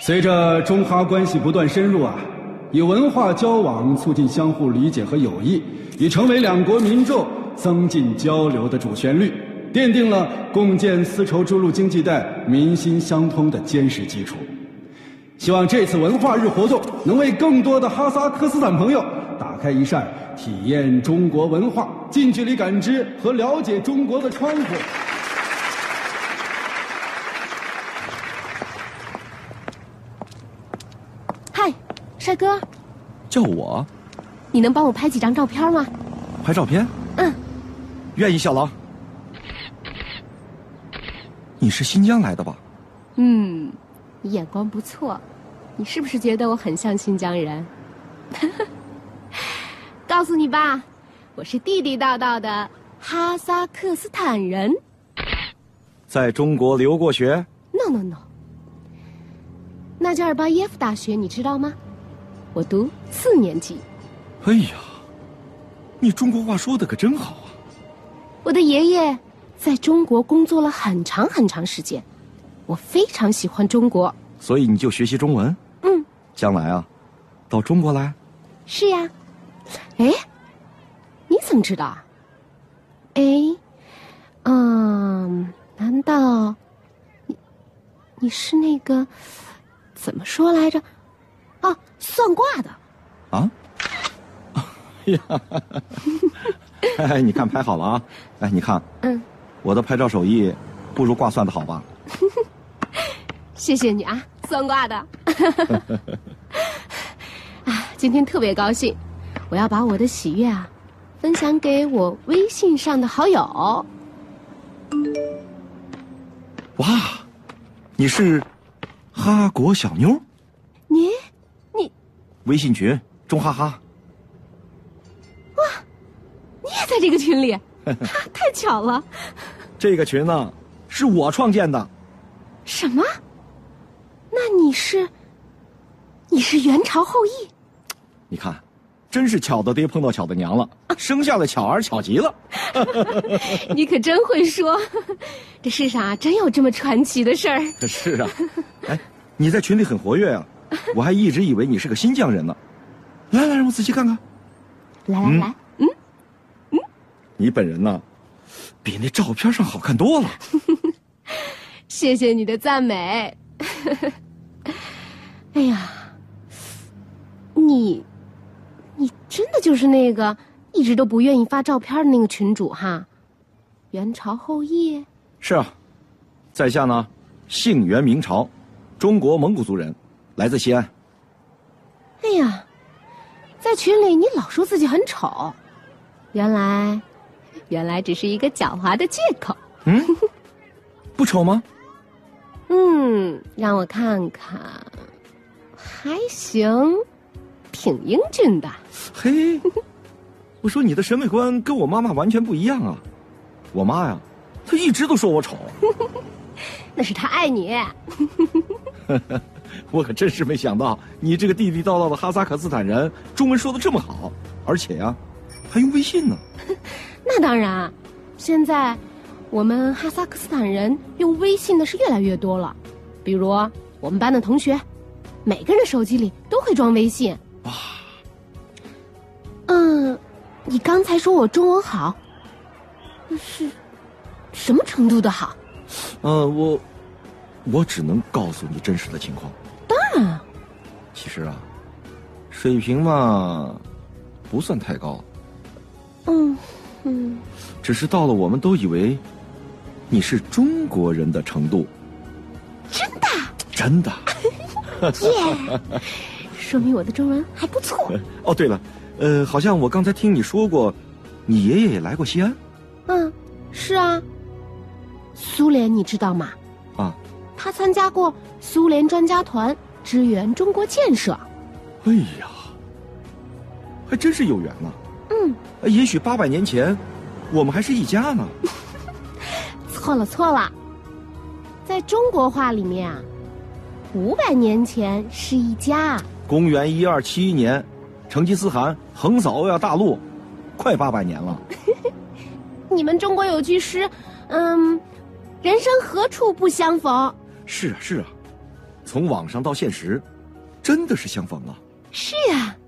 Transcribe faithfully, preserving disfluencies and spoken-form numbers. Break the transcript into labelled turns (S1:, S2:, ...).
S1: 随着中哈关系不断深入啊，以文化交往促进相互理解和友谊，已成为两国民众增进交流的主旋律，奠定了共建丝绸之路经济带民心相通的坚实基础。希望这次文化日活动能为更多的哈萨克斯坦朋友打开一扇体验中国文化、近距离感知和了解中国的窗户。
S2: 嗨，帅哥，
S3: 叫我？
S2: 你能帮我拍几张照片吗？
S3: 拍照片？
S2: 嗯，
S3: 愿意，小狼。你是新疆来的吧？
S2: 嗯，你眼光不错，你是不是觉得我很像新疆人？告诉你吧，我是地地道道的哈萨克斯坦人。
S3: 在中国留过学
S2: ？No No No。纳加尔巴耶夫大学你知道吗？我读四年级。
S3: 哎呀，你中国话说的可真好啊！
S2: 我的爷爷在中国工作了很长很长时间，我非常喜欢中国，
S3: 所以你就学习中文？
S2: 嗯。
S3: 将来啊，到中国来？
S2: 是呀。哎，你怎么知道啊？哎，嗯，难道你你是那个怎么说来着？啊，算卦的。
S3: 啊？哎呀，哎，你看拍好了啊！哎，你看，
S2: 嗯，
S3: 我的拍照手艺不如卦算的好吧？
S2: 谢谢你啊，算卦的。啊，今天特别高兴，我要把我的喜悦啊分享给我微信上的好友。
S3: 哇，你是哈国小妞？
S2: 你你
S3: 微信群中哈哈。
S2: 哇，你也在这个群里？啊，太巧了。
S3: 这个群呢，是我创建的。
S2: 什么？那你是你是元朝后裔？
S3: 你看，真是巧的爹碰到巧的娘了，生下了巧儿，巧极了。
S2: 你可真会说，这世上啊，真有这么传奇的事儿。
S3: 是啊，哎，你在群里很活跃啊，我还一直以为你是个新疆人呢。来来，让我仔细看看。
S2: 来来来，嗯嗯，
S3: 你本人呢，比那照片上好看多了。
S2: 谢谢你的赞美。哎呀，你你真的就是那个一直都不愿意发照片的那个群主哈？元朝后裔？
S3: 是啊，在下呢，姓元明朝，中国蒙古族人，来自西安。
S2: 哎呀，在群里你老说自己很丑，原来原来只是一个狡猾的借口。
S3: 嗯，不丑吗？
S2: 嗯，让我看看，还行，挺英俊的。
S3: 嘿，我说你的审美观跟我妈妈完全不一样啊！我妈呀，她一直都说我丑。
S2: 那是她爱你。
S3: 我可真是没想到，你这个地地道道的哈萨克斯坦人，中文说的这么好，而且呀、啊，还用微信呢。
S2: 那当然，现在我们哈萨克斯坦人用微信的是越来越多了。比如我们班的同学，每个人手机里都会装微信。
S3: 哇，
S2: 嗯，你刚才说我中文好，是什么程度的好？
S3: 呃，我我只能告诉你真实的情况。
S2: 当然。
S3: 其实啊，水平嘛，不算太高。
S2: 嗯嗯，
S3: 只是到了我们都以为你是中国人的程度。
S2: 真的？
S3: 真的。
S2: 耶，说明我的中文还不错。
S3: 哦，对了，呃，好像我刚才听你说过，你爷爷也来过西安。
S2: 嗯，是啊。苏联你知道吗？
S3: 啊，
S2: 他参加过苏联专家团支援中国建设。
S3: 哎呀，还真是有缘呢。
S2: 嗯，
S3: 也许八百年前，我们还是一家呢。
S2: 错了错了，在中国话里面啊，五百年前是一家。
S3: 公元一二七一年，成吉思汗横扫欧亚大陆，快八百年了。
S2: 你们中国有句诗，嗯，人生何处不相逢。
S3: 是啊是啊， 从网上到现实，真的是相逢了。
S2: 是呀，